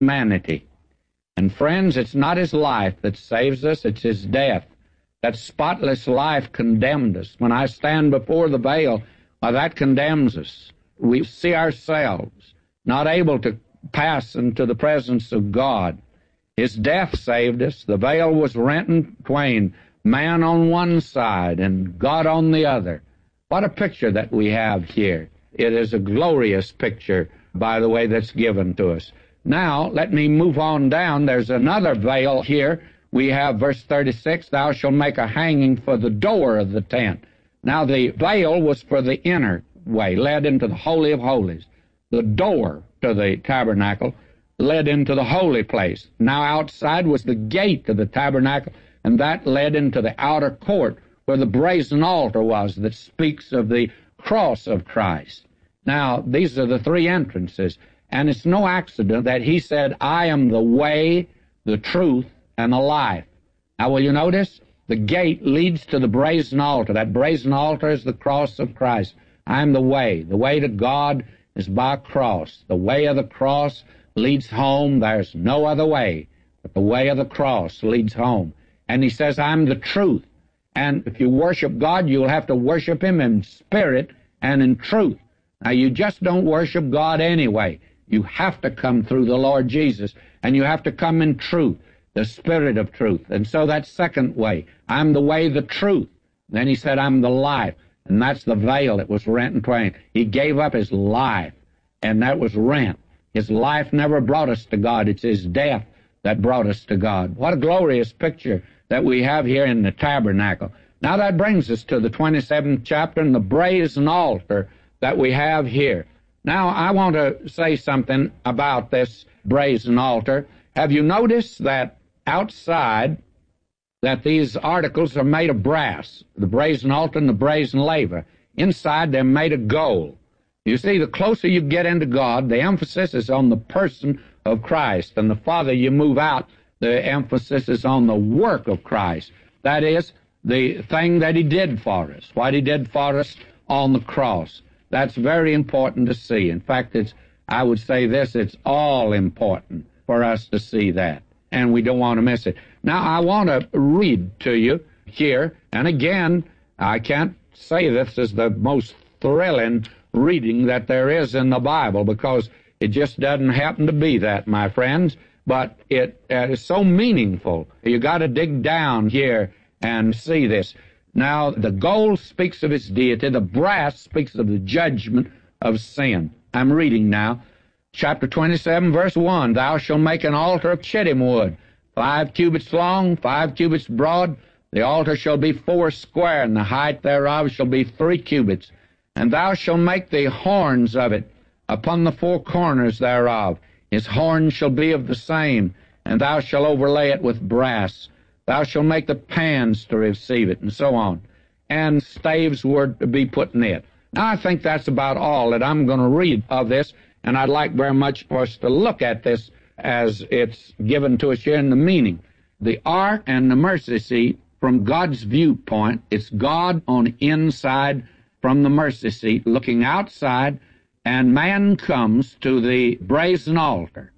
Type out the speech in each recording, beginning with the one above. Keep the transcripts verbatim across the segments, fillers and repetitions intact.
humanity. And friends, it's not his life that saves us, it's his death. That spotless life condemned us. When I stand before the veil, well, that condemns us. We see ourselves not able to pass into the presence of God. His death saved us. The veil was rent in twain, man on one side and God on the other. What a picture that we have here. It is a glorious picture, by the way, that's given to us. Now, let me move on down. There's another veil here. We have verse thirty-six, thou shalt make a hanging for the door of the tent. Now, the veil was for the inner way, led into the Holy of Holies. The door to the tabernacle led into the holy place. Now, outside was the gate of the tabernacle, and that led into the outer court where the brazen altar was that speaks of the cross of Christ. Now, these are the three entrances, and it's no accident that he said, I am the way, the truth, and the life. Now, will you notice? The gate leads to the brazen altar. That brazen altar is the cross of Christ. I am the way. The way to God is by cross. The way of the cross leads home. There's no other way, but the way of the cross leads home. And he says, I'm the truth. And if you worship God, you'll have to worship him in spirit and in truth. Now, you just don't worship God anyway. You have to come through the Lord Jesus, and you have to come in truth, the spirit of truth. And so that second way, I'm the way, the truth. Then he said, I'm the life. And that's the veil that was rent in twain. He gave up his life, and that was rent. His life never brought us to God. It's his death that brought us to God. What a glorious picture that we have here in the tabernacle. Now that brings us to the twenty-seventh chapter and the brazen altar that we have here. Now I want to say something about this brazen altar. Have you noticed that outside that these articles are made of brass, the brazen altar and the brazen laver? Inside they're made of gold. You see, the closer you get into God, the emphasis is on the person of Christ, and the farther you move out, the emphasis is on the work of Christ. That is, the thing that he did for us, what he did for us on the cross. That's very important to see. In fact, it's, I would say this, it's all important for us to see that, and we don't want to miss it. Now, I want to read to you here, and again, I can't say this is the most thrilling reading that there is in the Bible, because it just doesn't happen to be that, my friends, but it uh, is so meaningful. You got to dig down here and see this. Now, the gold speaks of his deity. The brass speaks of the judgment of sin. I'm reading now. Chapter twenty-seven, verse one, thou shalt make an altar of shittim wood, five cubits long, five cubits broad. The altar shall be four square, and the height thereof shall be three cubits. And thou shalt make the horns of it upon the four corners thereof. His horns shall be of the same, and thou shalt overlay it with brass. Thou shalt make the pans to receive it, and so on. And staves were to be put in it. Now, I think that's about all that I'm going to read of this, and I'd like very much for us to look at this as it's given to us here in the meaning. The ark and the mercy seat, from God's viewpoint, it's God on the inside from the mercy seat, looking outside, and man comes to the brazen altar.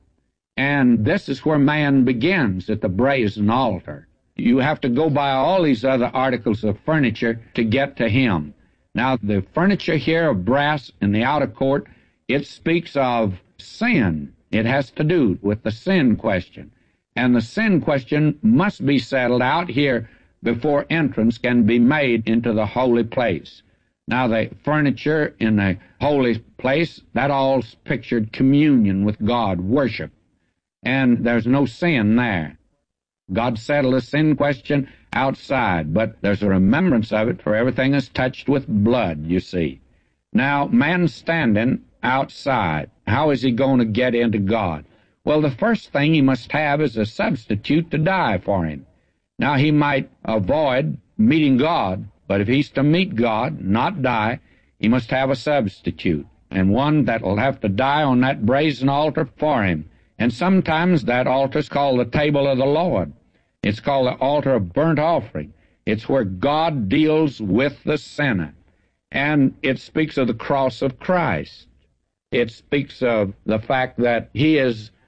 And this is where man begins, at the brazen altar. You have to go by all these other articles of furniture to get to him. Now, the furniture here of brass in the outer court, it speaks of sin. It has to do with the sin question. And the sin question must be settled out here before entrance can be made into the holy place. Now, the furniture in the holy place, that all's pictured communion with God, worship. And there's no sin there. God settled the sin question outside, but there's a remembrance of it, for everything is touched with blood, you see. Now, man standing outside, how is he going to get into God? Well, the first thing he must have is a substitute to die for him. Now, he might avoid meeting God, but if he's to meet God, not die, he must have a substitute, and one that will have to die on that brazen altar for him. And sometimes that altar is called the table of the Lord. It's called the altar of burnt offering. It's where God deals with the sinner. And it speaks of the cross of Christ. It speaks of the fact that he is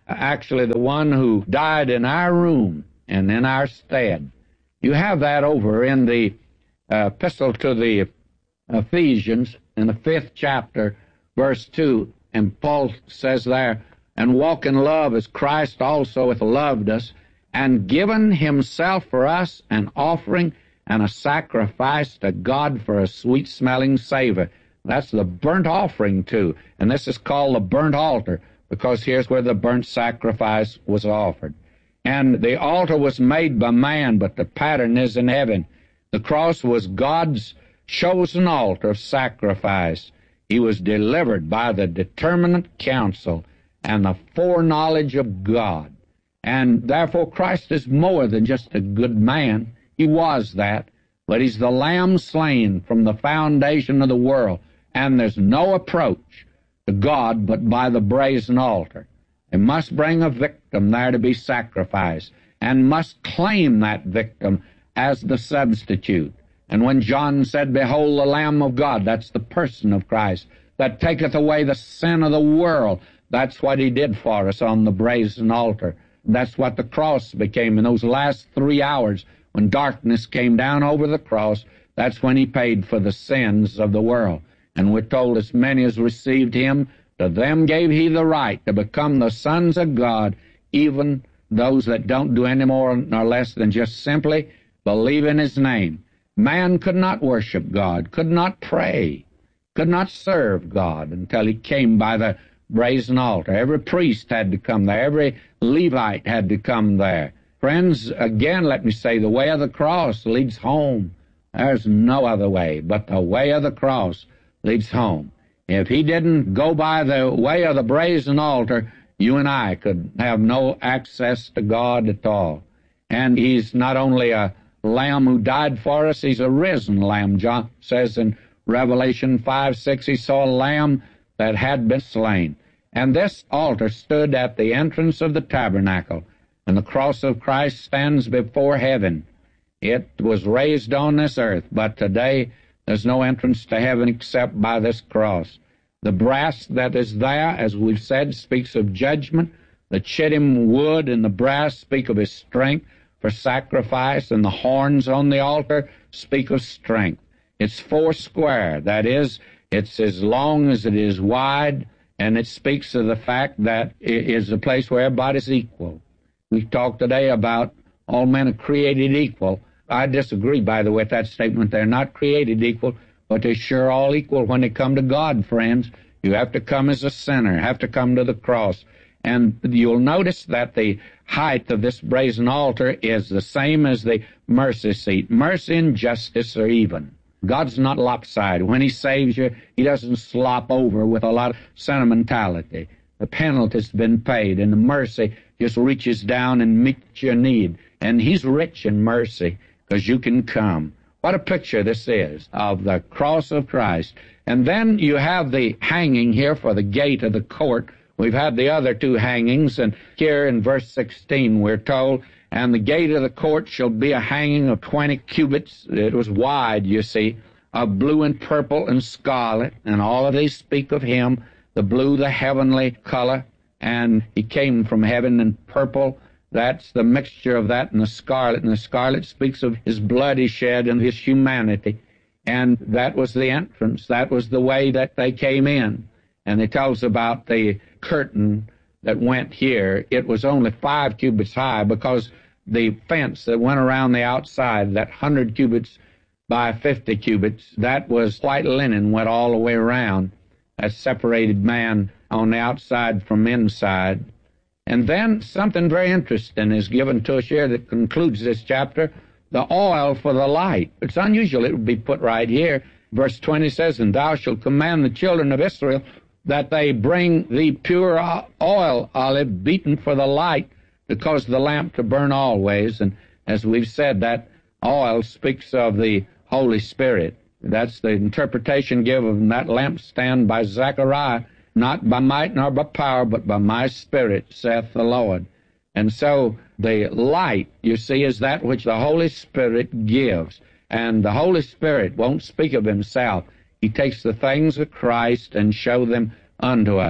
actually the one who died in our room and in our stead. You have that over in the uh, epistle to the Ephesians in the fifth chapter, verse two, and Paul says there, and walk in love as Christ also hath loved us, and given himself for us an offering and a sacrifice to God for a sweet-smelling savor. That's the burnt offering, too. And this is called the burnt altar, because here's where the burnt sacrifice was offered. And the altar was made by man, but the pattern is in heaven. The cross was God's chosen altar of sacrifice. He was delivered by the determinate counsel and the foreknowledge of God. And therefore Christ is more than just a good man. He was that, but he's the Lamb slain from the foundation of the world, and there's no approach to God but by the brazen altar. They must bring a victim there to be sacrificed, and must claim that victim as the substitute. And when John said, Behold the Lamb of God, that's the person of Christ, that taketh away the sin of the world, that's what he did for us on the brazen altar. That's what the cross became in those last three hours. When darkness came down over the cross, that's when he paid for the sins of the world. And we're told, as many as received him, to them gave he the right to become the sons of God, even those that don't do any more nor less than just simply believe in his name. Man could not worship God, could not pray, could not serve God until he came by the brazen altar. Every priest had to come there. Every Levite had to come there. Friends, again, let me say, the way of the cross leads home. There's no other way, but the way of the cross leads home. If he didn't go by the way of the brazen altar, you and I could have no access to God at all. And he's not only a Lamb who died for us, he's a risen Lamb. John says in Revelation five six, he saw a Lamb that had been slain. And this altar stood at the entrance of the tabernacle, and the cross of Christ stands before heaven. It was raised on this earth, but today there's no entrance to heaven except by this cross. The brass that is there, as we've said, speaks of judgment. The chittim wood and the brass speak of his strength for sacrifice, and the horns on the altar speak of strength. It's four square. That is, it's as long as it is wide, and it speaks of the fact that it is a place where everybody's equal. We've talked today about all men are created equal. I disagree, by the way, with that statement. They're not created equal, but they're sure all equal when they come to God, friends. You have to come as a sinner, have to come to the cross. And you'll notice that the height of this brazen altar is the same as the mercy seat. Mercy and justice are even. God's not lopsided. When he saves you, he doesn't slop over with a lot of sentimentality. The penalty's been paid, and the mercy just reaches down and meets your need. And he's rich in mercy, because you can come. What a picture this is of the cross of Christ. And then you have the hanging here for the gate of the court. We've had the other two hangings, and here in verse sixteen we're told, and the gate of the court shall be a hanging of twenty cubits. It was wide, you see, of blue and purple and scarlet, and all of these speak of him, the blue, the heavenly color, and he came from heaven, and purple, that's the mixture of that and the scarlet, and the scarlet speaks of his blood he shed and his humanity, and that was the entrance. That was the way that they came in. And it tells about the curtain that went here. It was only five cubits high, because the fence that went around the outside, that hundred cubits by fifty cubits, that was white linen, went all the way around. That separated man on the outside from inside. And then something very interesting is given to us here that concludes this chapter, the oil for the light. It's unusual it would be put right here. Verse twenty says, And thou shalt command the children of Israel that they bring thee pure oil, olive, beaten for the light, to cause the lamp to burn always. And as we've said, that oil speaks of the Holy Spirit. That's the interpretation given of that lampstand by Zechariah. Not by might nor by power, but by my Spirit, saith the Lord. And so the light, you see, is that which the Holy Spirit gives. And the Holy Spirit won't speak of himself. He takes the things of Christ and show them unto us.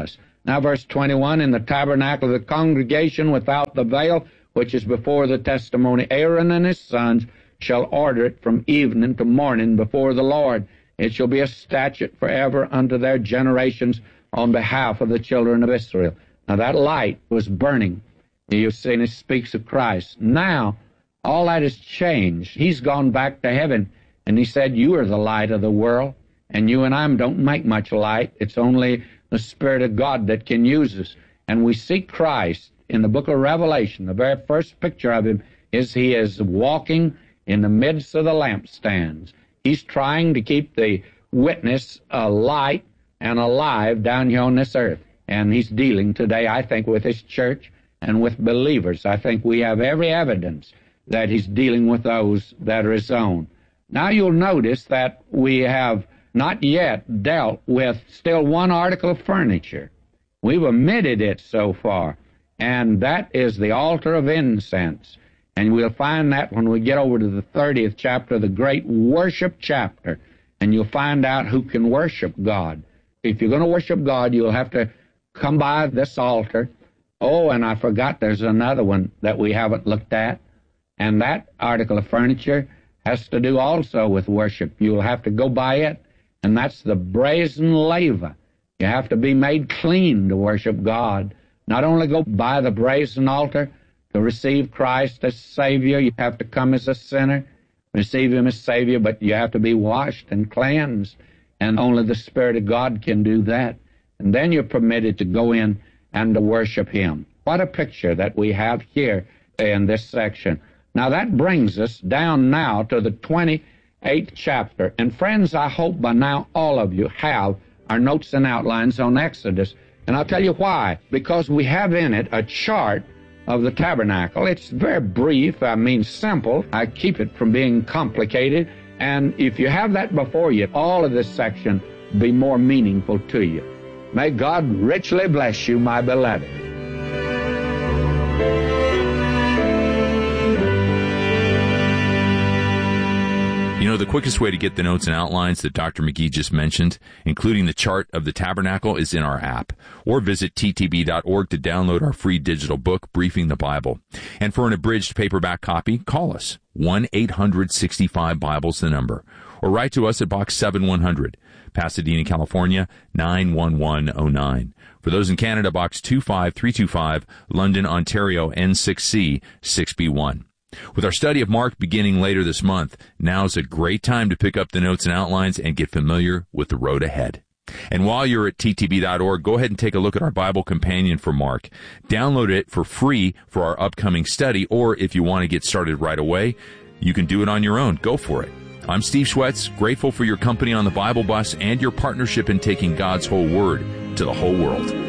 Now verse twenty-one, in the tabernacle of the congregation without the veil, which is before the testimony, Aaron and his sons shall order it from evening to morning before the Lord. It shall be a statute forever unto their generations on behalf of the children of Israel. Now that light was burning. You've seen it speaks of Christ. Now, all that has changed. He's gone back to heaven, and he said, you are the light of the world, and you and I don't make much light. It's only the Spirit of God that can use us. And we see Christ in the book of Revelation. The very first picture of him is he is walking in the midst of the lampstands. He's trying to keep the witness alight and alive down here on this earth. And he's dealing today, I think, with his church and with believers. I think we have every evidence that he's dealing with those that are his own. Now you'll notice that we have not yet dealt with still one article of furniture. We've omitted it so far, and that is the altar of incense. And we'll find that when we get over to the thirtieth chapter, the great worship chapter, and you'll find out who can worship God. If you're going to worship God, you'll have to come by this altar. Oh, and I forgot there's another one that we haven't looked at, and that article of furniture has to do also with worship. You'll have to go by it, and that's the brazen laver. You have to be made clean to worship God. Not only go by the brazen altar to receive Christ as Savior, you have to come as a sinner, receive Him as Savior, but you have to be washed and cleansed, and only the Spirit of God can do that. And then you're permitted to go in and to worship Him. What a picture that we have here in this section. Now that brings us down now to the twenty-eighth chapter. And friends, I hope by now all of you have our notes and outlines on Exodus. And I'll tell you why. Because we have in it a chart of the tabernacle. It's very brief, I mean simple. I keep it from being complicated. And if you have that before you, all of this section will be more meaningful to you. May God richly bless you, my beloved. You know, the quickest way to get the notes and outlines that Doctor McGee just mentioned, including the chart of the tabernacle, is in our app. Or visit T T B dot org to download our free digital book, Briefing the Bible. And for an abridged paperback copy, call us. one eight hundred sixty-five Bible's the number. Or write to us at Box seven one hundred, Pasadena, California, nine one one oh nine. For those in Canada, Box two five three two five, London, Ontario, N six C six B one. With our study of Mark beginning later this month, now's a great time to pick up the notes and outlines and get familiar with the road ahead. And while you're at T T B dot org, go ahead and take a look at our Bible Companion for Mark. Download it for free for our upcoming study, or if you want to get started right away, you can do it on your own. Go for it. I'm Steve Schwetz, grateful for your company on the Bible Bus and your partnership in taking God's whole Word to the whole world.